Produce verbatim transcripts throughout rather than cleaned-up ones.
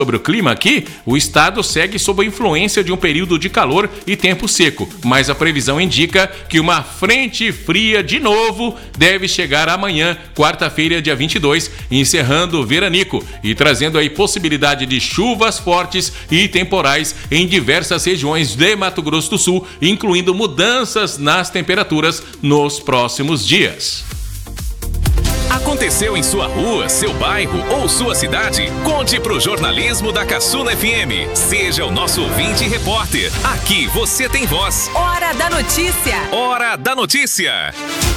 Sobre o clima aqui, o estado segue sob a influência de um período de calor e tempo seco, mas a previsão indica que uma frente fria de novo deve chegar amanhã, quarta-feira, dia vinte e dois, encerrando o veranico e trazendo aí possibilidade de chuvas fortes e temporais em diversas regiões de Mato Grosso do Sul, incluindo mudanças nas temperaturas nos próximos dias. Aconteceu em sua rua, seu bairro ou sua cidade? Conte pro jornalismo da Caçula F M. Seja o nosso ouvinte e repórter. Aqui você tem voz. Hora da notícia. Hora da notícia.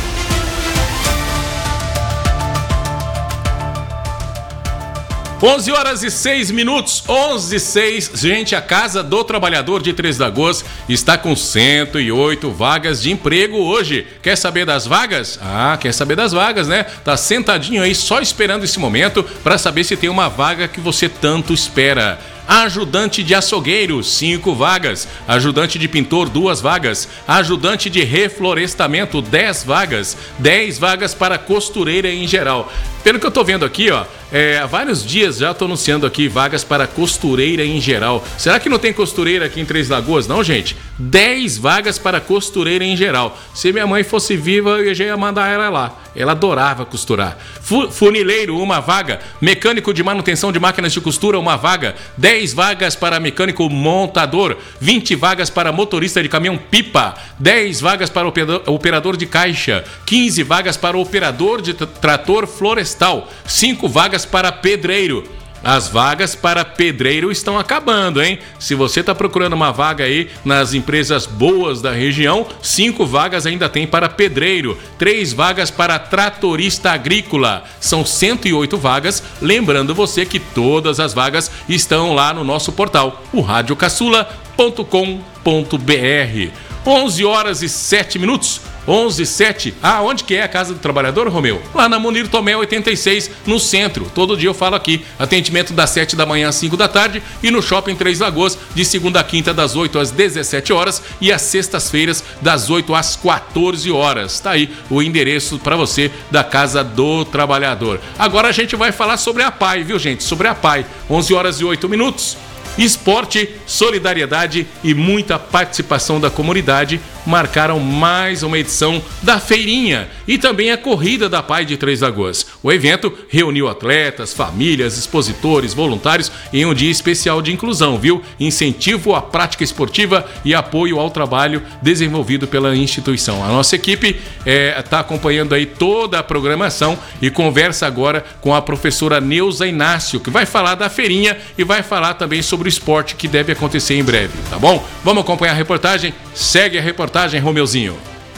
onze horas e seis minutos, onze e seis. Gente, a Casa do Trabalhador de Três Lagoas está com cento e oito vagas de emprego hoje. Quer saber das vagas? Ah, quer saber das vagas, né? Tá sentadinho aí só esperando esse momento para saber se tem uma vaga que você tanto espera. Ajudante de açougueiro, cinco vagas. Ajudante de pintor, duas vagas. Ajudante de reflorestamento, dez vagas. dez vagas para costureira em geral. Pelo que eu tô vendo aqui, ó, é, há vários dias já tô anunciando aqui vagas para costureira em geral. Será que não tem costureira aqui em Três Lagoas, não, gente? dez vagas para costureira em geral. Se minha mãe fosse viva, eu já ia mandar ela lá. Ela adorava costurar. Fu- funileiro, uma vaga. Mecânico de manutenção de máquinas de costura, uma vaga. dez vagas para mecânico montador. vinte vagas para motorista de caminhão pipa. dez vagas para operador, operador de caixa. quinze vagas para operador de t- trator florestal. cinco vagas para pedreiro. As vagas para pedreiro estão acabando, hein? Se você está procurando uma vaga aí nas empresas boas da região, cinco vagas ainda tem para pedreiro, três vagas para tratorista agrícola. São cento e oito vagas. Lembrando você que todas as vagas estão lá no nosso portal, o rádio caçula ponto com ponto b r. onze horas e sete minutos. onze e sete. Ah, onde que é a Casa do Trabalhador, Romeu? Lá na Munir Tomé oitenta e seis, no centro. Todo dia eu falo aqui. Atendimento das sete da manhã às cinco da tarde e no Shopping Três Lagoas, de segunda a quinta, das oito às dezessete horas e às sextas-feiras, das oito às quatorze horas. Tá aí o endereço para você da Casa do Trabalhador. Agora a gente vai falar sobre a P A I, viu, gente? Sobre a P A I. onze horas e oito minutos. Esporte, solidariedade e muita participação da comunidade marcaram mais uma edição da Feirinha e também a Corrida da P A I de Três Lagoas. O evento reuniu atletas, famílias, expositores, voluntários em um dia especial de inclusão, viu? Incentivo à prática esportiva e apoio ao trabalho desenvolvido pela instituição. A nossa equipe está é, acompanhando aí toda a programação e conversa agora com a professora Neuza Inácio, que vai falar da Feirinha e vai falar também sobre o esporte que deve acontecer em breve, tá bom? Vamos acompanhar a reportagem? Segue a reportagem, Romeuzinho.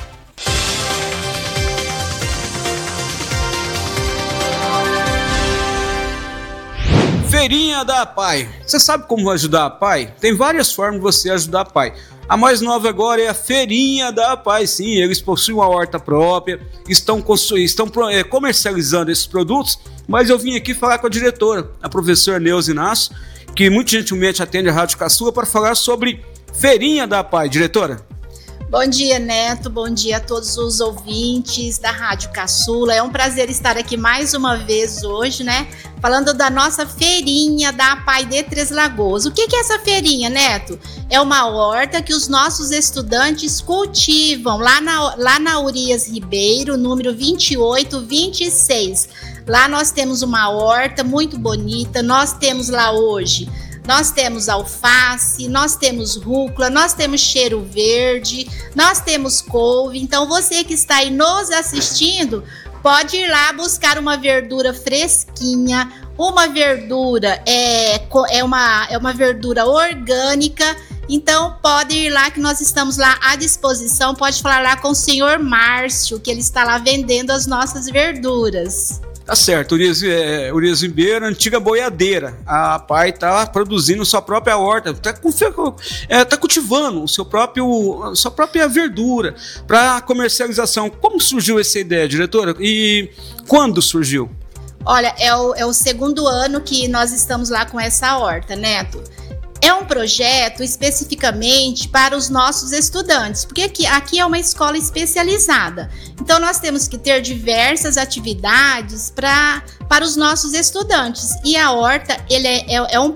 Feirinha da P A I. Você sabe como ajudar a P A I? Tem várias formas de você ajudar a P A I. A mais nova agora é a Feirinha da P A I. Sim, eles possuem uma horta própria, estão, estão é, comercializando esses produtos, mas eu vim aqui falar com a diretora, a professora Neuza Inácio, que muito gentilmente atende a Rádio Caçula para falar sobre Feirinha da P A I. Diretora? Bom dia, Neto. Bom dia a todos os ouvintes da Rádio Caçula. É um prazer estar aqui mais uma vez hoje, né? Falando da nossa feirinha da P A I de Três Lagoas. O que é essa feirinha, Neto? É uma horta que os nossos estudantes cultivam lá na, lá na Urias Ribeiro, número vinte e oito vinte e seis. Lá nós temos uma horta muito bonita. Nós temos lá hoje... Nós temos alface, nós temos rúcula, nós temos cheiro verde, nós temos couve. Então você que está aí nos assistindo, pode ir lá buscar uma verdura fresquinha, uma verdura é, é, uma, é uma verdura orgânica. Então pode ir lá que nós estamos lá à disposição, pode falar lá com o senhor Márcio, que ele está lá vendendo as nossas verduras. Tá certo, Urias, é, Urias Ribeiro, antiga boiadeira. A P A I está produzindo sua própria horta, está é, tá cultivando o seu próprio, a sua própria verdura para comercialização. Como surgiu essa ideia, diretora? E quando surgiu? Olha, é o, é o segundo ano que nós estamos lá com essa horta, Neto. É um projeto especificamente para os nossos estudantes, porque aqui, aqui é uma escola especializada. Então, nós temos que ter diversas atividades pra, para os nossos estudantes. E a horta ele é, é, é um